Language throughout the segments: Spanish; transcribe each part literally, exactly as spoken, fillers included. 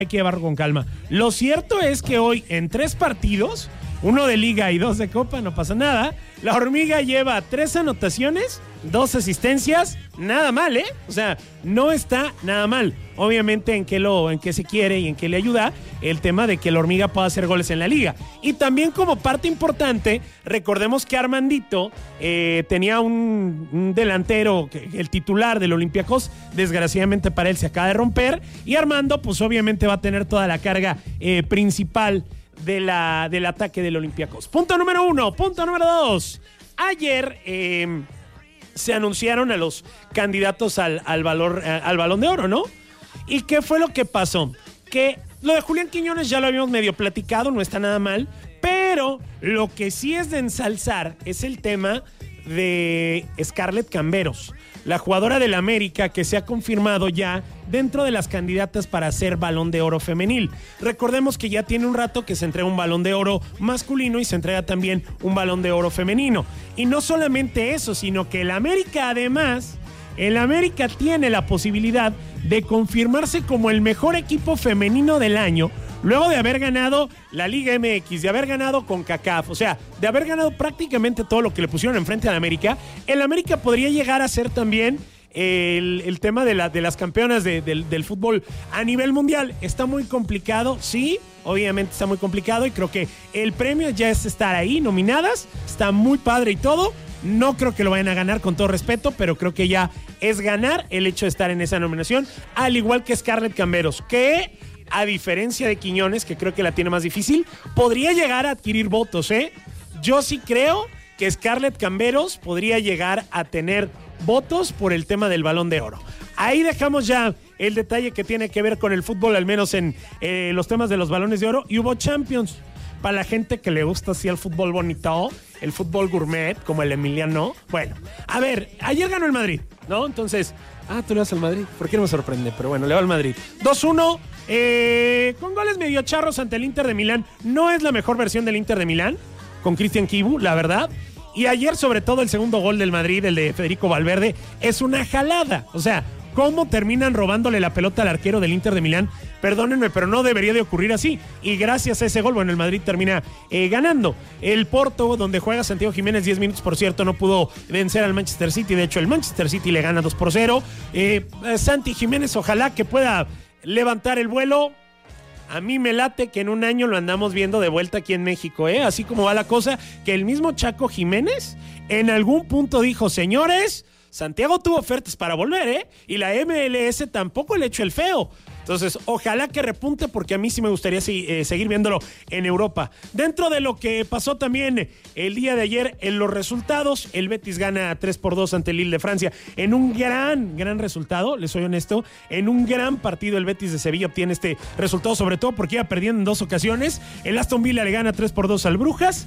hay que llevarlo con calma. Lo cierto es que hoy en tres partidos, uno de liga y dos de copa, no pasa nada. La hormiga lleva tres anotaciones, dos asistencias, nada mal, ¿eh? O sea, no está nada mal. Obviamente en qué lo, en qué se quiere y en qué le ayuda el tema de que la hormiga pueda hacer goles en la liga. Y también como parte importante, recordemos que Armandito eh, tenía un, un delantero, que, el titular del Olympiacos, desgraciadamente para él se acaba de romper, y Armando pues obviamente va a tener toda la carga eh, principal de la, del ataque del Olympiacos. Punto número uno. Punto número dos. Ayer eh, se anunciaron a los candidatos al, al, valor, al Balón de Oro, ¿no? ¿Y qué fue lo que pasó? Que lo de Julián Quiñones ya lo habíamos medio platicado, no está nada mal, pero lo que sí es de ensalzar es el tema de Scarlett Camberos, la jugadora del América que se ha confirmado ya dentro de las candidatas para ser Balón de Oro femenil. Recordemos que ya tiene un rato que se entrega un Balón de Oro masculino y se entrega también un Balón de Oro femenino. Y no solamente eso, sino que el América además, el América tiene la posibilidad de confirmarse como el mejor equipo femenino del año, luego de haber ganado la Liga M X, de haber ganado CONCACAF, o sea, de haber ganado prácticamente todo lo que le pusieron enfrente al América. El América podría llegar a ser también el, el tema de, la, de las campeonas de, de, del fútbol a nivel mundial. Está muy complicado, sí, obviamente está muy complicado, y creo que el premio ya es estar ahí, nominadas, está muy padre y todo. No creo que lo vayan a ganar, con todo respeto, pero creo que ya es ganar el hecho de estar en esa nominación, al igual que Scarlett Camberos, que a diferencia de Quiñones, que creo que la tiene más difícil, podría llegar a adquirir votos, ¿eh? Yo sí creo que Scarlett Camberos podría llegar a tener votos por el tema del Balón de Oro. Ahí dejamos ya el detalle que tiene que ver con el fútbol, al menos en eh, los temas de los Balones de Oro, y hubo Champions. Para la gente que le gusta así el fútbol bonito, el fútbol gourmet, como el Emiliano. Bueno, a ver, ayer ganó el Madrid, ¿no? Entonces, ah, tú le vas al Madrid. ¿Por qué no me sorprende? Pero bueno, le va al Madrid. dos uno, eh, con goles medio charros ante el Inter de Milán. No es la mejor versión del Inter de Milán, con Cristian Chivu, la verdad. Y ayer, sobre todo, el segundo gol del Madrid, el de Federico Valverde, es una jalada. O sea, ¿cómo terminan robándole la pelota al arquero del Inter de Milán? Perdónenme, pero no debería de ocurrir así. Y gracias a ese gol, bueno, el Madrid termina eh, ganando. El Porto, donde juega Santiago Jiménez, diez minutos, por cierto, no pudo vencer al Manchester City. De hecho, el Manchester City le gana dos por cero. Eh, Santi Jiménez, ojalá que pueda levantar el vuelo. A mí me late que en un año lo andamos viendo de vuelta aquí en México, ¿eh? Así como va la cosa, que el mismo Chaco Jiménez en algún punto dijo, señores, Santiago tuvo ofertas para volver, ¿eh? Y la M L S tampoco le echó el feo. Entonces, ojalá que repunte, porque a mí sí me gustaría eh, seguir viéndolo en Europa. Dentro de lo que pasó también el día de ayer en los resultados, el Betis gana tres por dos ante el Lille de Francia en un gran, gran resultado, les soy honesto, en un gran partido. El Betis de Sevilla obtiene este resultado, sobre todo porque iba perdiendo en dos ocasiones. El Aston Villa le gana tres por dos al Brujas,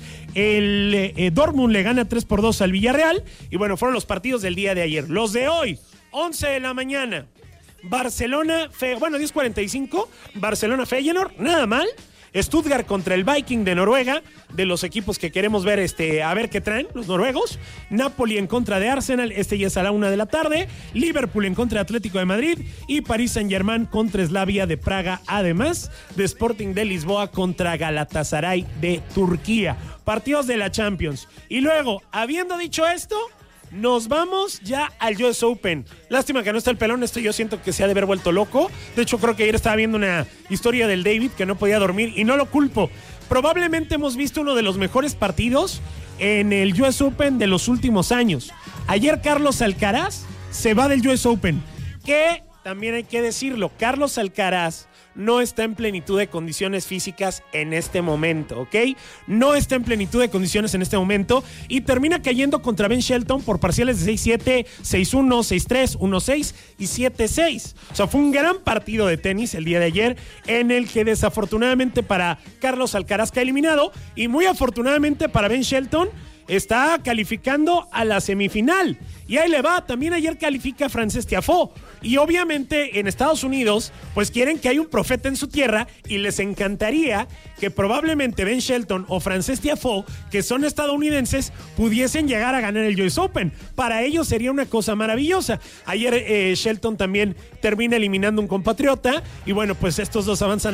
el eh, Dortmund le gana tres por dos al Villarreal, y bueno, fueron los partidos del día de ayer. Los de hoy, once de la mañana. Barcelona, Fe, bueno, diez cuarenta y cinco, Barcelona Feyenoord, nada mal. Stuttgart contra el Viking de Noruega, de los equipos que queremos ver, este, a ver qué traen los noruegos. Napoli en contra de Arsenal, este ya es a la una de la tarde. Liverpool en contra de Atlético de Madrid y París Saint-Germain contra Slavia de Praga, además de Sporting de Lisboa contra Galatasaray de Turquía. Partidos de la Champions. Y luego, habiendo dicho esto, nos vamos ya al U S Open. Lástima que no está el pelón, esto yo siento que se ha de haber vuelto loco. De hecho, creo que ayer estaba viendo una historia del David que no podía dormir, y no lo culpo. Probablemente hemos visto uno de los mejores partidos en el U S Open de los últimos años. Ayer Carlos Alcaraz se va del U S Open, que también hay que decirlo, Carlos Alcaraz no está en plenitud de condiciones físicas en este momento, ¿ok? No está en plenitud de condiciones en este momento y termina cayendo contra Ben Shelton por parciales de seis siete, seis uno, seis tres, uno seis y siete seis. O sea, fue un gran partido de tenis el día de ayer, en el que desafortunadamente para Carlos Alcaraz queda eliminado, y muy afortunadamente para Ben Shelton, está calificando a la semifinal. Y ahí le va, también ayer califica Frances Tiafoe. Y obviamente en Estados Unidos, pues quieren que haya un profeta en su tierra y les encantaría que probablemente Ben Shelton o Frances Tiafoe, que son estadounidenses, pudiesen llegar a ganar el U S Open. Para ellos sería una cosa maravillosa. Ayer eh, Shelton también termina eliminando un compatriota y bueno, pues estos dos avanzan